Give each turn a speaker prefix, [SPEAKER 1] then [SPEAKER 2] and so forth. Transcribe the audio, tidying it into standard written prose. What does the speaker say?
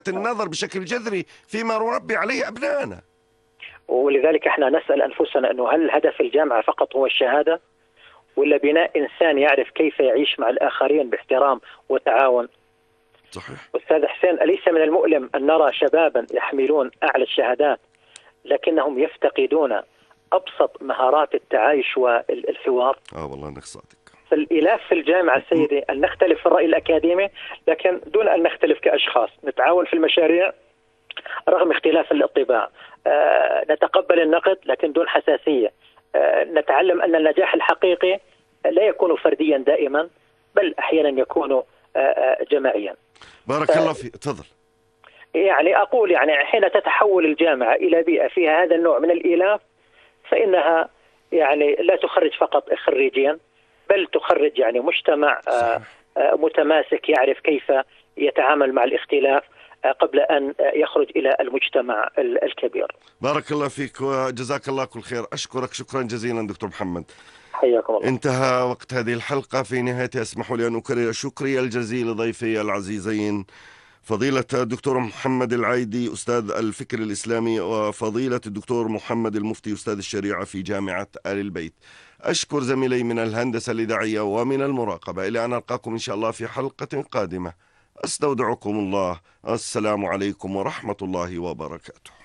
[SPEAKER 1] النظر بشكل جذري فيما نربي عليه أبنائنا.
[SPEAKER 2] ولذلك احنا نسأل أنفسنا أنه هل هدف الجامعة فقط هو الشهادة، ولا بناء إنسان يعرف كيف يعيش مع الآخرين باحترام وتعاون؟
[SPEAKER 1] صحيح.
[SPEAKER 2] أستاذ حسين، أليس من المؤلم أن نرى شبابا يحملون أعلى الشهادات لكنهم يفتقدون أبسط مهارات التعايش والحوار؟
[SPEAKER 1] والله إنك صادق.
[SPEAKER 2] فالإلاف في الجامعة سيدي أن نختلف في الرأي الأكاديمي لكن دون أن نختلف كأشخاص، نتعاون في المشاريع رغم اختلاف الطباع، نتقبل النقد لكن دون حساسية، نتعلم أن النجاح الحقيقي لا يكون فرديا دائما بل أحيانا يكون جماعيا.
[SPEAKER 1] بارك الله فيك. تفضل.
[SPEAKER 2] يعني أقول يعني حين تتحول الجامعة إلى بيئة فيها هذا النوع من الإيلاف فإنها يعني لا تخرج فقط خريجيا بل تخرج يعني مجتمع متماسك يعرف كيف يتعامل مع الاختلاف قبل أن يخرج إلى المجتمع الكبير.
[SPEAKER 1] بارك الله فيك وجزاك الله كل خير. أشكرك شكرا جزيلا دكتور محمد.
[SPEAKER 2] حياكم الله.
[SPEAKER 1] انتهى وقت هذه الحلقة. في نهايتها اسمحوا لي أن أكرر شكري الجزيل لضيفي العزيزين فضيلة الدكتور محمد العايدي أستاذ الفكر الإسلامي، وفضيلة الدكتور محمد المفتي أستاذ الشريعة في جامعة آل البيت. أشكر زميلي من الهندسة الإذاعية ومن المراقبة. إلى أن ألقاكم إن شاء الله في حلقة قادمة، أستودعكم الله. السلام عليكم ورحمة الله وبركاته.